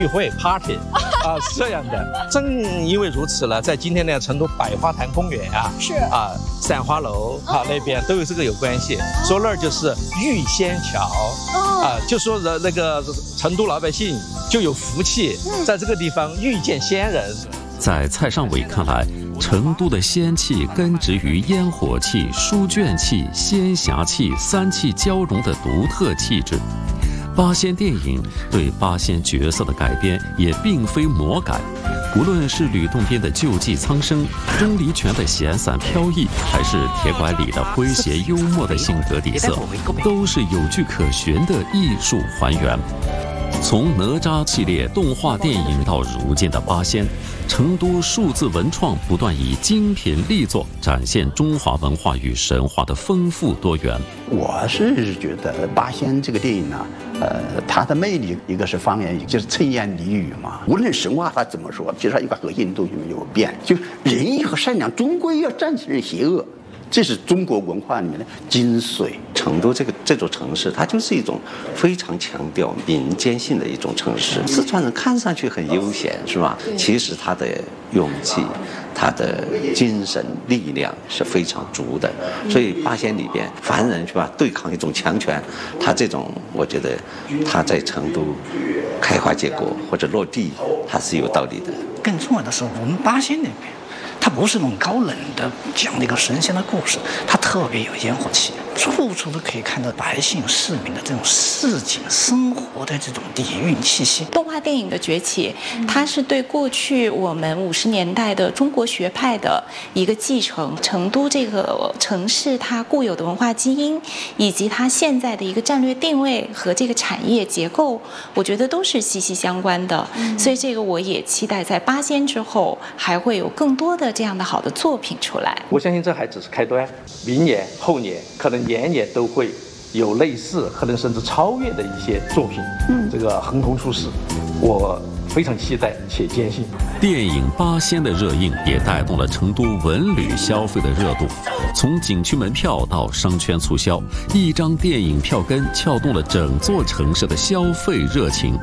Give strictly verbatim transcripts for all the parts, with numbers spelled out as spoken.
聚会 party 啊，是这样的。正因为如此呢，在今天呢，成都百花坛公园啊， 是啊，三花楼啊那边都有这个有关系，说那儿就是玉仙桥啊，就说的那个成都老百姓就有福气，在这个地方遇见仙人。 在蔡尚伟看来，成都的仙气根植于烟火气、书卷气、仙侠气三气交融的独特气质。八仙电影对八仙角色的改编也并非魔改，无论是吕洞宾的救济苍生、钟离权的闲散飘逸，还是铁拐李的诙谐幽默的性格底色，都是有据可循的艺术还原。从哪吒系列动画电影到如今的八仙，成都数字文创不断以精品力作展现中华文化与神话的丰富多元。 我是觉得八仙这个电影呢，呃，它的魅力一个是方言，就是谶言俚语嘛。无论神话它怎么说，其实它一个核心东西没有变，就是仁义和善良终归要战胜邪恶。这是中国文化里面的精髓。 成都这个这座城市，它就是一种非常强调民间性的一种城市。四川人看上去很悠闲，是吧？其实他的勇气、他的精神力量是非常足的。所以八仙里边，凡人是吧，对抗一种强权，他这种我觉得他在成都开花结果或者落地，他是有道理的。 更重要的是，我们八仙那边。它不是那种高冷的讲那个神仙的故事，它特别有烟火气，处处都可以看到百姓市民的这种市井生活的这种底蕴气息。 动画电影的崛起，它是对过去我们五十年代的中国学派的一个继承。成都这个城市它固有的文化基因，以及它现在的一个战略定位和这个产业结构，我觉得都是息息相关的。所以这个我也期待在八仙之后还会有更多的这样的好的作品出来。 我相信这还只是开端，明年后年可能年年都会有类似，可能甚至超越的一些作品，嗯，这个横空出世，我非常期待且坚信。 电影《八仙》的热映也带动了成都文旅消费的热度，从景区门票到商圈促销，一张电影票根撬动了整座城市的消费热情。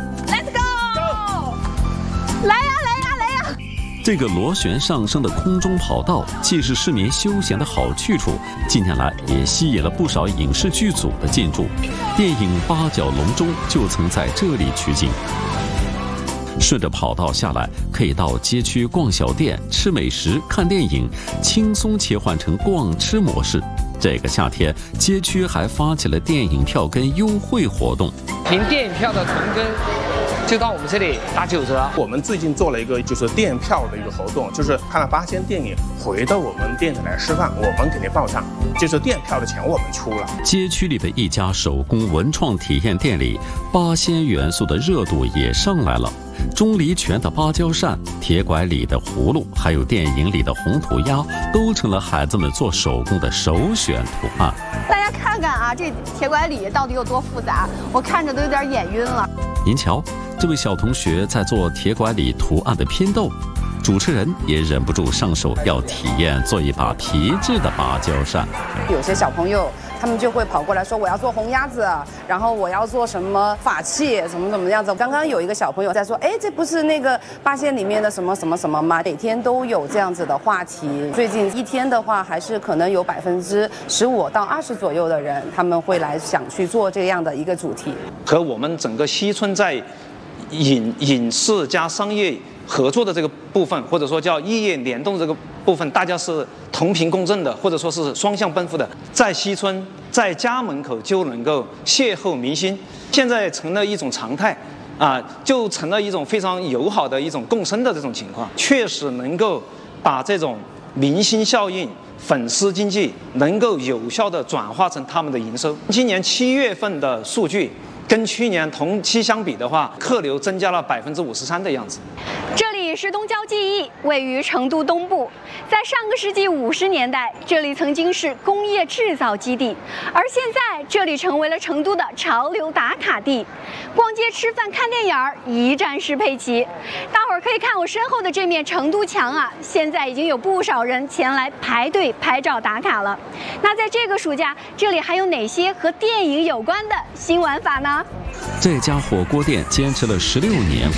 这个螺旋上升的空中跑道，既是市民休闲的好去处，近年来也吸引了不少影视剧组的进驻。电影《八角笼中》就曾在这里取景。顺着跑道下来，可以到街区逛小店、吃美食、看电影，轻松切换成逛吃模式。这个夏天，街区还发起了电影票根优惠活动。 凭电影票的同根，就到我们这里打九折。 我们最近做了一个就是电票的一个活动，就是看了八仙电影回到我们店里来吃饭，我们肯定报账，就是电票的钱我们出了。 街区里的一家手工文创体验店里，八仙元素的热度也上来了。钟离权的芭蕉扇、铁拐李的葫芦，还有电影里的红涂鸦，都成了孩子们做手工的首选图案。 大家看看啊，这铁拐李到底有多复杂，我看着都有点眼晕了。 您瞧，这位小同学在做铁拐李图案的拼豆，主持人也忍不住上手要体验做一把皮质的芭蕉扇。 有些小朋友他们就会跑过来说我要做红鸭子，然后我要做什么法器，怎么怎么样子。刚刚有一个小朋友在说，哎，这不是那个八仙里面的什么什么什么吗？每天都有这样子的话题。最近一天的话，还是可能有百分之十五到二十左右的人，他们会来想去做这样的一个主题。 和我们整个西村在影影视加商业合作的这个部分，或者说叫异业联动这个部分，大家是同频共振的，或者说是双向奔赴的。在西村，在家门口就能够邂逅明星，现在成了一种常态，啊，就成了一种非常友好的一种共生的这种情况，确实能够把这种明星效应、粉丝经济能够有效的转化成他们的营收。今年七月份的数据跟去年同期相比的话，客流增加了百分之五十三的样子。 这里里是东郊记忆，位于成都东部。在上个世纪五十年代，这里曾经是工业制造基地，而现在这里成为了成都的潮流打卡地。逛街、吃饭、看电影儿，一站式配齐。大伙儿可以看我身后的这面成都墙啊，现在已经有不少人前来排队拍照打卡了。那在这个暑假，这里还有哪些和电影有关的新玩法呢？ 这家火锅店坚持了十六年。